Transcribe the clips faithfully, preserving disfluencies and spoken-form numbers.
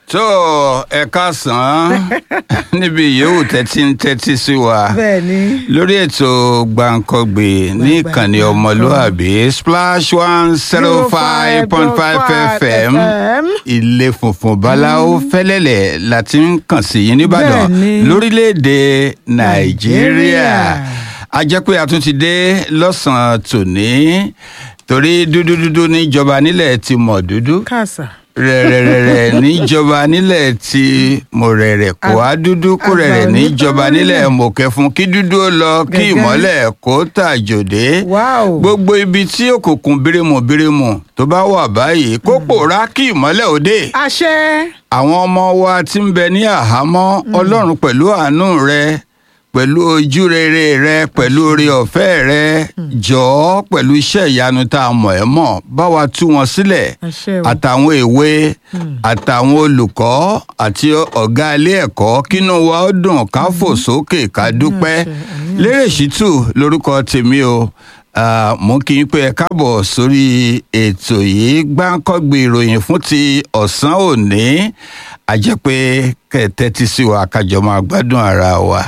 tó ẹ káàsán níbi yòówù tẹ́tí ń tẹ́tí sí wa bẹ́ẹ̀ni lórí ètò Gbàǹkangbè ní ìkànnì ọmọlúàbí splash one zero five point five fm ilé funfun báláwo fẹ́lẹ́lẹ̀ láti ń kàn sí yín nìbàdàn lórílẹ̀‐èdè Nàìjíríà a jẹ́ pé a tún ti dé lọ́sàn-án tòní torí dúdú dúdú níjọba nílẹ̀ ti mọ̀ dúdú kàṣà rẹ̀rẹ̀rẹ̀ níjọba nílẹ̀ tí mo rẹ̀rẹ̀ kó a dúdú kó rẹ̀rẹ̀ níjọba nílẹ̀ mo kẹfun kí dúdú ó lọ kí ìmọ́lẹ̀ kó tàjòdè gbogbo ibi tí òkùnkùn bírímù bírímù tó bá wà báyìí kó pòórá kí ìmọ́lẹ̀ ó dé. àṣẹ. àwọn ọmọ wa tí ń bẹ ní àhámọ́ Ọlọ́run pẹ̀lú àánú rẹ̀ pẹ̀lú ojú rere rẹ pẹ̀lú oore ọ̀fẹ́ rẹ jọ̀ọ́ pẹ̀lú iṣẹ́ ìyanu tá a mọ̀ ẹ́ mọ̀ bá wa tú wọn sílẹ̀ àtàwọn èwe àtàwọn olùkọ́ àti ọ̀gá ilé ẹ̀kọ́ kínú wa ó dùn ká fò sókè ká dúpẹ́ Lérè Ṣítù lórúkọ tèmi o mo kí n pé ẹ káàbọ̀ sórí ètò yìí Gbàǹkangbè ìròyìn fún ti ọ̀sán òní a jẹ́ pé kẹ̀tẹ́ ti sí wa kájọ máa gbádùn ara wa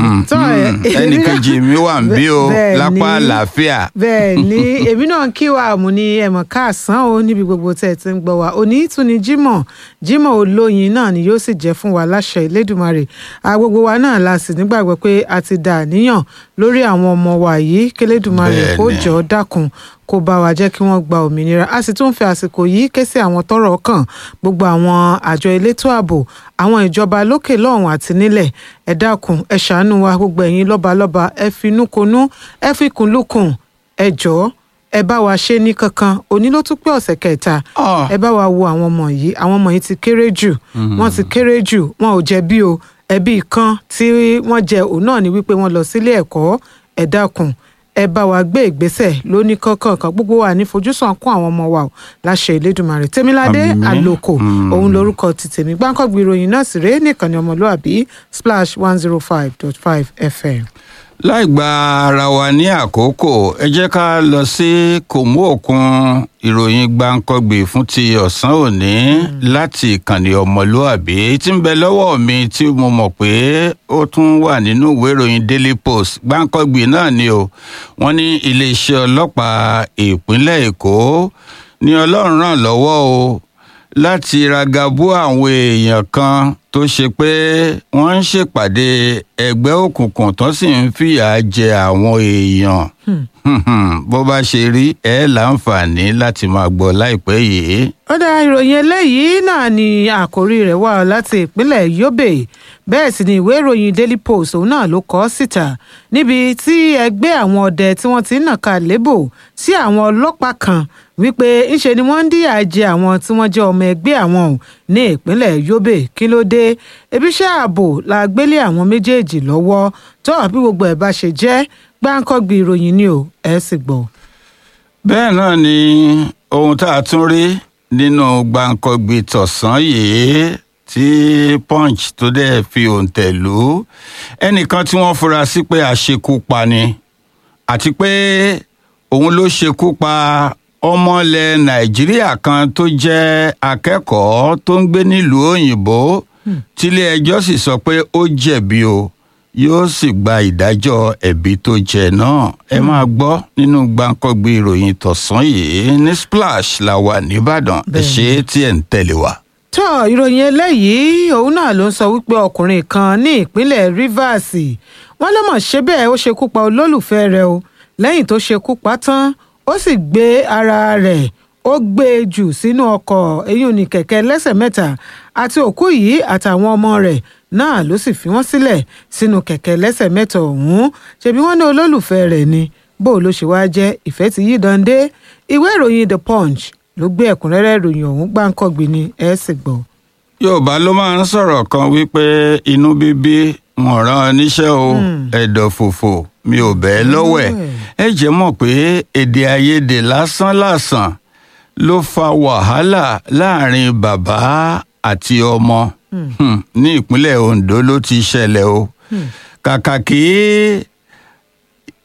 ẹnì kejì mi wà ń bí o lápá àlàáfíà. bẹ́ẹ̀ ni èmi náà kí wa mú ní ẹ̀mọ̀ káàsán o níbi gbogbo tẹ́ ẹ ti ń gbọ́ wa òní tún ni Jímọ̀ Jímọ̀ olóyin náà ni yóò sì jẹ́ fún wa láṣẹ Elédùmarè gbogbo wa náà la sì nígbàgbọ́ pé a ti dà níyàn lórí àwọn ọmọ wa yìí k'Elédùmarè kó jọ̀ọ́ dákun kó bá wa jẹ́ kí wọ́n gba òmìnira a sì tún fi àsìkò yìí ké sí àwọn tọ́rọ̀ kàn gbogbo àwọn àjọ elétò ààbò àwọn ìjọba lókè lọ́hùn àti nílẹ̀ ẹ dákun ẹ ṣàánú wa gbogbo ẹ̀yin lọ́balọ́ba ẹ finúkonú ẹ fikùnlukùn ẹ jọ̀ọ́ ẹ bá wa ṣe ní kankan òní ló tún pé ọ̀sẹ̀ kẹta ẹ bá wa wo àwọn ọmọ yìí àwọn ọmọ yìí ti kéré jù wọ́n ti kéré jù wọn ò jẹ̀bi o ẹ̀bi kan tí wọ́n jẹ òun náà ni wípé wọ́n lọ sílé ẹ̀kọ́ ẹ dákun ẹ bá wa gbé ìgbésẹ̀ lóní kankan gbogbo wa ní fojúsùn kún àwọn ọmọ wa ò láṣẹ Elédùmarè Tèmiládé Àlòkò òun lórúkọ ti tèmi Gbàǹkangbè ìròyìn náà sì rèé nìkànnì ọmọlúàbí splash one zero five dot five fm. láì gba ara wa ní àkókò ẹ jẹ́ ká lọ sí kòmú òkun ìròyìn Gbàǹkangbè fún ti ọ̀sán òní láti ìkànnì ọmọlúàbí tí ń bẹ lọ́wọ́ mi tí mo mọ̀ pé ó tún wà nínú ìwé ìròyìn Daily Post Gbàǹkangbè náà ni o wọ́n ní iléeṣẹ́ ọlọ́pàá ìpínlẹ̀ Èkó ní Ọlọ́run ràn lọ́wọ́ o láti ragabú àwọn èèyàn kan tó ṣe pé wọ́n ń ṣèpàdé ẹgbẹ́ òkùnkùn tó sì ń fìyà jẹ àwọn èèyàn bó bá ṣe rí ẹ láǹfààní láti máa gbọ́ láìpẹ́ yìí. ó dá ìròyìn eléyìí náà ni àkòrí rẹ̀ wá láti ìpínlẹ̀ Yobe bẹ́ẹ̀ sì ni ìwé ìròyìn Daily Post òun náà ló kọ síta níbi tí ẹgbẹ́ àwọn ọdẹ tí wọ́n ti ń nàka lébò sí àwọn ọlọ́pàá kan wípé ńṣe ni wọ́n ń díyà jẹ àwọn tí wọ́n jẹ́ ọmọ ẹgbẹ́ àwọn ò ní ìpínlẹ̀ Yobe kí ló dé ebi iṣẹ́ ààbò la gbélé àwọn méjèèjì lọ́wọ́ tó àbí gbogbo ẹ̀ bá ṣe jẹ́ Gbàǹkangbè ìròyìn ni ò ẹ sì gbọ́. bẹ́ẹ̀ náà ni ohun tá a tún rí nínú Gbàǹkangbè tọ̀sán yìí tí Punch tó dẹ̀ fi òǹtẹ̀ lù ú ẹnìkan tí wọ́n fura sí pé àṣekúpani àti pé òun ló ṣekú pa ọmọ ilẹ̀ Nàìjíríà kan tó jẹ́ akẹ́kọ̀ọ́ tó ń gbé nílùú òyìnbó tílé ẹjọ́ sì sọ pé ó jẹ̀bi o yóò sì gba ìdájọ́ ẹ̀bi tó jẹ náà ẹ máa gbọ́ nínú Gbàǹkangbè ìròyìn tọ̀sán yìí ní Splash la wà nìbàdàn ẹ ṣe tí ẹ̀ ń tẹ̀lé wa. tó ìròyìn eléyìí òun náà ló ń sọ wípé ọkùnrin kan ní ìpínlẹ̀ Rivers wọ́n ló mọ̀ ṣe bẹ́ẹ̀ ó ṣekú pa olólùfẹ́ rẹ̀ o lẹ́yìn tó ṣekú pa tán ó sì gbé ara rẹ̀ ó gbé e jù sínú ọkọ̀ eyín ní kẹ̀kẹ́ lẹ́sẹ̀ mẹ́ta àti òkú yìí àtàwọn ọmọ rẹ̀ náà ló sì fi wọ́n sílẹ̀ sínú kẹ̀kẹ́ lẹ́sẹ̀ mẹ́ta ọ̀hún ṣebí wọ́n ní olólùfẹ́ rẹ̀ ni bó ló ṣe wá jẹ́ ìfẹ́ ti yí dande ìwé ìròyìn The Punch ló gbé ẹ̀kúnrẹ́rẹ́ ìròyìn ọ̀hún Gbàǹkangbè ni ẹ sì gbọ́. Yorùbá ló máa ń sọ̀rọ̀ kan wípé inú bíbí wọn rán ọ níṣẹ́ o ẹ̀dọ̀ fòfò mi ò bẹ́ẹ̀ lọ́wọ́ ẹ̀ ẹ jẹ́ mọ̀ pé èdè àìyedè lásán lásán ló fa wàhálà láàrin bàbá àti ọmọ ní ìpínlẹ̀ Ondo ló ti ṣẹlẹ̀ o kàkà kí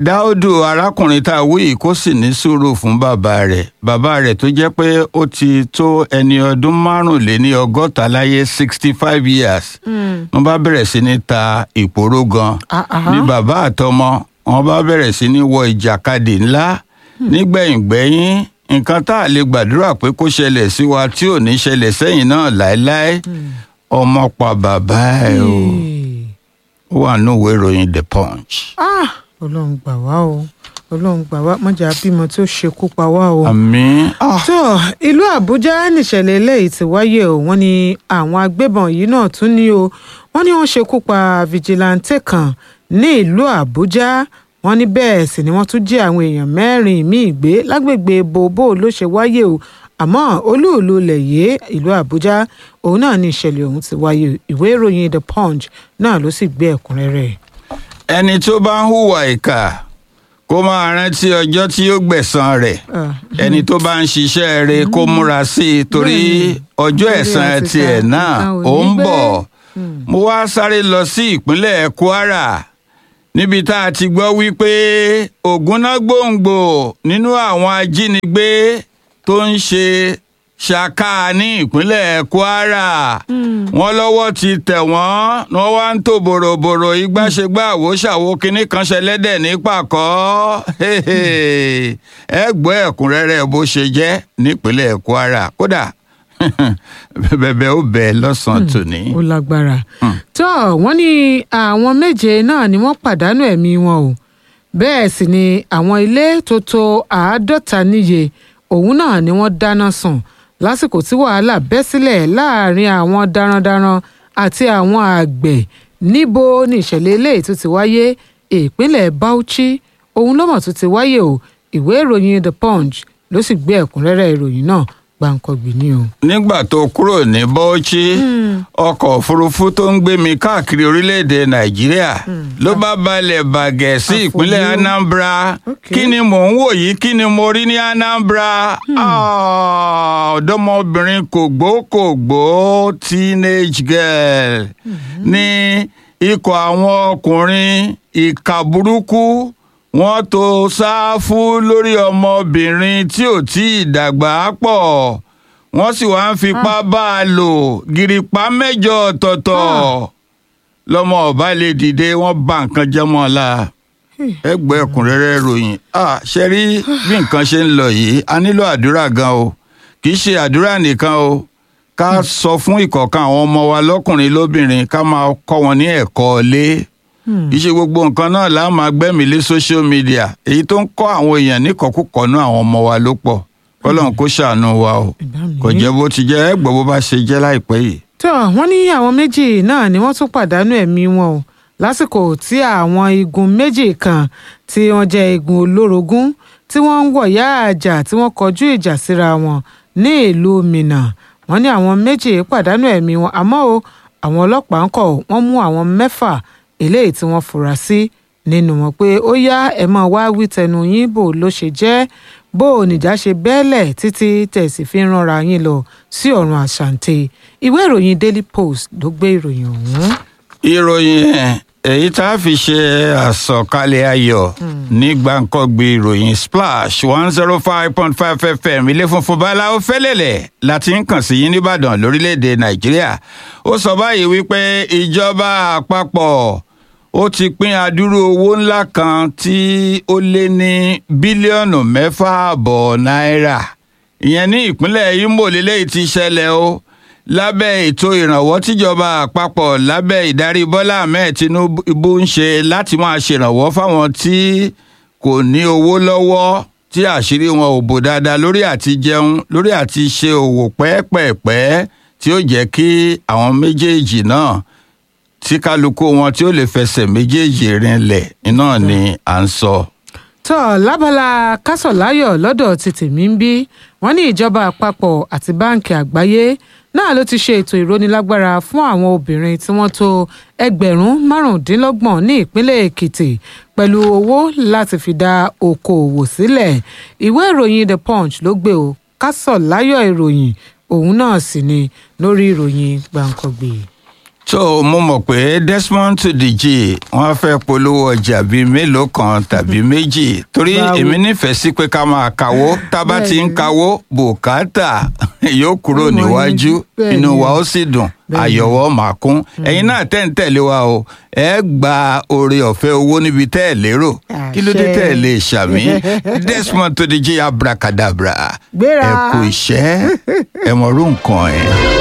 dáúdù arákùnrin tá a wí yìí kó sì ní sùúrù fún bàbá rẹ̀ bàbá rẹ̀ tó jẹ́ pé ó ti tó ẹni ọdún márùnléní ọgọ́ta láyé sixty five years wọ́n bá bẹ̀rẹ̀ sí ní ta ìpòró gan ní bàbá àtọmọ wọ́n bá bẹ̀rẹ̀ sí ní wọ ìjàkadì ńlá nígbẹ̀yìngbẹ̀yìn nǹkan tá a lè gbàdúrà pé kó ṣẹlẹ̀ sí wa tí ò ní ṣẹlẹ̀ sẹ́yìn náà láéláé ọmọ pa bàbá ẹ̀ o ó wà ní ìwé ìròyìn The Punch. ọlọ́run gbà wá o ọlọ́run gbà wá mọ́jà bímọ tí ó ṣekú pa wá o. àmín. tó ìlú àbújá nìṣẹ̀lẹ̀ eléyìí ti wáyé o wọ́n ní àwọn agbébọn yìí náà tún ní o wọ́n ní wọ́n ṣekú pa fìjìláńtẹ̀ kan ní ìlú àbújá wọ́n ní bẹ́ẹ̀ sì ni wọ́n tún jí àwọn èèyàn mẹ́rin míì gbé lágbègbè bòbó ló ṣe wáyé o àmọ́ olúùlú lẹ̀yẹ́ ìlú àbújá òun náà ní ìṣẹ̀lẹ̀ ọ̀hún ti wáyé ìwé ìròyìn The Punch náà ló sì gbé ẹ̀kúnrẹ́rẹ́. ẹni tó bá ń hùwà ìkà kó máa rántí ọjọ́ tí yóò gbẹ̀san rẹ̀ ẹni tó bá ń ṣiṣẹ́ rẹ̀ kó múra sí i torí ọjọ́ ẹ̀san tiẹ̀ náà ó ń bọ̀. mo wá sáré lọ sí ìpínlẹ̀ Kwara níbi tá a ti gbọ́ wípé ògúnnágbòǹgbò nínú àwọn ajínigbé tó ń ṣe ṣàkà ní ìpínlẹ̀ Kwara wọ́n lọ́wọ́ ti tẹ̀ wọ́n wọ́n wá ń tò bòròbòrò igbáṣegbá àwòṣàwò kínní kan ṣẹlẹ́dẹ̀ ní pàkọ́ ẹ gbọ́ ẹ̀kúnrẹ́rẹ́ bó ṣe jẹ́ nípínlẹ̀ Kwara kódà bẹ̀bẹ̀ ó bẹ̀ lọ́sàn-án tòní. ó lágbára tó wọ́n ní àwọn méje náà ni wọ́n pàdánù ẹ̀mí wọn o bẹ́ẹ̀ sì ni àwọn ilé tó tó àádọ́ta níye òun náà ni wọ́n dáná sun lásìkò tí wàhálà bẹ́ sílẹ̀ láàrin àwọn darandaran àti àwọn àgbẹ̀ níbo ní ìṣẹ̀lẹ̀ eléyìí tó ti wáyé ìpínlẹ̀ Bauchi òun ló mọ̀ tó ti wáyé o ìwé ìròyìn The Punch ló sì gbé ẹ̀kúnrẹ́rẹ́ ìròyìn náà gbàǹkangbì ni o. nígbà tó kúrò ní Bauchi ọkọ̀ òfurufú tó ń gbé mi káàkiri orílẹ̀-èdè Nàìjíríà ló bá balẹ̀ bàgẹ́ sí ìpínlẹ̀ Anambra kí ni mò ń wò yìí kí ni mo rí ní Anambra ọ̀dọ́mọbìnrin kògbókògbó teenage girl ní ikọ̀ àwọn ọkùnrin ìkà burúkú wọ́n tò sáfù lórí ọmọbìnrin tí ò tí ì dàgbà pọ̀ wọ́n sì wá ń fipá bá a lò gìrìpá mẹ́jọ ọ̀tọ̀ọ̀tọ̀ lọ́mọ ọ̀bá lè dìde wọ́n bà nǹkan jẹ́ mọ́ la ẹgbẹ́ ẹ̀kúnrẹ́rẹ́ ròyìn ṣe rí bí nǹkan ṣe ń lọ yìí a nílò àdúrà gan o kì í ṣe àdúrà nìkan o ká sọ fún ìkọ̀ọ̀kan àwọn ọmọ wa lọ́kùnrin lóbìnrin ká máa kọ́ wọn ní ẹ̀kọ́ ilé kì í ṣe gbogbo nǹkan náà la máa gbẹ́mìí lé social media èyí tó ń kọ́ àwọn èèyàn níkọ̀ọ́kùkọ̀ náà àwọn ọmọ wa ló pọ̀ kọ́lọ́n kó ṣàánú wa o kò jẹ́ bó ti jẹ́ ẹ gbọ́ bó bá ṣe jẹ́ láìpẹ́ yìí. tó wọ́n ní àwọn méjì náà ni wọ́n tún pàdánù ẹ̀mí wọn o lásìkò tí àwọn igun méjì kan tí wọ́n jẹ́ igun olórogún tí wọ́n ń wọ̀yá àjà tí wọ́n kọjú ìjà síra wọn ní ìlú Minna wọ́n ní àwọn méjì pàdánù ẹ̀mí wọn àmọ́ o àwọn ọlọ́pàá ń kọ̀ wọ́n mú àwọn mẹ́fà eléyìí tí wọ́n fura sí nínú wọn pé ó yá ẹ máa wá wí tẹnu yín bò ló ṣe jẹ́ bó o nìjà ṣe bẹ́ẹ̀lẹ̀ títí tẹ̀sí fi ń ránra yín lọ sí ọ̀run àṣàǹtẹ̀ ìwé ìròyìn Daily Post ló gbé ìròyìn ọ̀hún. ìròyìn èyí tá a fi ṣe àsọ̀kalẹ̀ ayọ̀ ní gbàǹkọ́gbì ìròyìn Splash one zero five point five F M ilé funfun báláwo fẹ́lẹ́lẹ̀ láti ń kàn sí yín nìbàdàn lórílẹ̀‐èdè Nàìjíríà ó sọ báyìí wípé ìjọba àpapọ̀ ó ti pín adúrú owó ńlá kan tí ó lé ní bílíọ̀nù mẹ́fà àbọ̀ náírà ìyẹn ní ìpínlẹ̀ Imo lélẹ́yìí ti ṣẹlẹ̀ o lábẹ́ ètò ìrànwọ́ tíjọba àpapọ̀ lábẹ́ ìdarí Bọ́lá Ahmed Tinubu ń ṣe láti máa ṣèrànwọ́ fáwọn tí kò ní owó lọ́wọ́ tí àṣírí wọn ò bò dáadáa lórí àti jẹun lórí àti ṣe òwò pẹ́ẹ́pẹ́ẹ́pẹ́ tí ó jẹ́ kí àwọn méjèèjì náà tí kálukú wọn tí ó lè fẹsẹ̀ méjèèjì rinlẹ̀ iná ni à ń sọ. tó lábala kásọ̀láyọ̀ lọ́dọ̀ ti tèmi ń bí wọ́n ní ìjọba àpapọ̀ àti báǹkì àgbáyé náà ló ti ṣe ètò ìrónilágbára fún àwọn obìnrin tí wọ́n tó ẹgbẹ̀rún márùndínlọ́gbọ̀n ní ìpínlẹ̀ Èkìtì pẹ̀lú owó láti fi dá okòòwò sílẹ̀ ìwé ìròyìn The Punch ló gbé o kásọ̀láyọ̀ ìròyìn òun náà sì ni lórí ìròyìn gbàǹkangbè. so mo mọ̀ pé Desmond Tudeji wọ́n fẹ́ polówó ọjà bíi mélòó kan tàbí méjì torí Báwo? èmi nífẹ̀ẹ́ sí pé ká máa kawó tá a bá ti ń Bẹ́ẹ̀ni. kawó bùkátà yóò kúrò Ọmọ níwájú yín, bẹ́ẹ̀ni. inú wa ó sì dùn Bẹ́ẹ̀ni. àyọ̀wọ́ máa kún ẹ̀yin náà tẹ́ ń tẹ̀lé wa o ẹ gba oore ọ̀fẹ́ owó níbi tẹ́ ẹ lérò kí ló dé Àṣẹ. tẹ́ ẹ lè ṣàmì Desmond Tudeji abracadabra Gbéra. ẹ kú iṣẹ́ ẹ mọ̀rú nǹkan ẹ̀.